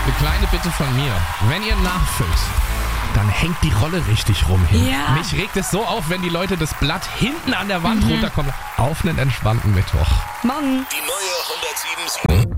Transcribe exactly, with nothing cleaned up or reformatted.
Eine kleine Bitte von mir. Wenn ihr nachfüllt, dann hängt die Rolle richtig rum hin. Ja. Mich regt es so auf, wenn die Leute das Blatt hinten an der Wand mhm. runterkommen. Auf einen entspannten Mittwoch. Morgen. Die neue hundertsieben Komma sieben